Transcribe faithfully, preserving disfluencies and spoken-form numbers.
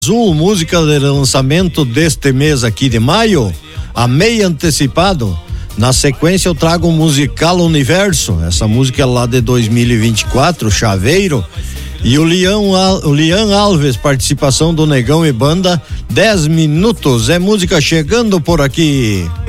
Azul, música de lançamento deste mês aqui de maio, Amei Antecipado. Na sequência eu trago o musical Universo, essa música é lá de dois mil e vinte e quatro, Chaveiro. E o Lian, o Lian Alves, participação do Negão e Banda, dez minutos, é música chegando por aqui.